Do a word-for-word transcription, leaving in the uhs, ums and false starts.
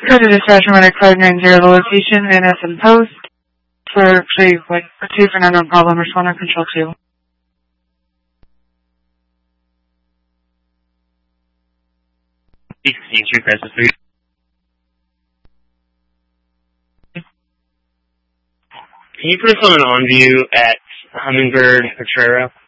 Go to dispatch medic five nine zero, the location, N S and post. For actually, like, two for an unknown problem, responder control two. sixteen Street, Crisis three. Can you put us on an on view at Hummingbird, Potrero?